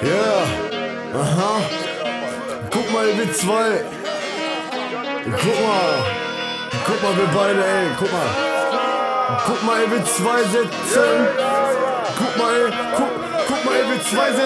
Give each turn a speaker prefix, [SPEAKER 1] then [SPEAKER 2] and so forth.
[SPEAKER 1] Yeah, aha. Guck mal, LW2. Guck mal, wir beide, ey. Guck mal, LW2 sitzen. Guck mal, LW2 sitzen.